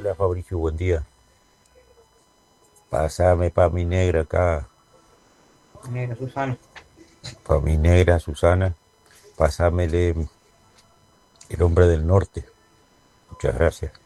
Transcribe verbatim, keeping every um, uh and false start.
Hola Fabricio, buen día. Pásame pa' mi negra acá, Negra Susana. pa' mi negra Susana. Pásamele el hombre del norte. Muchas gracias.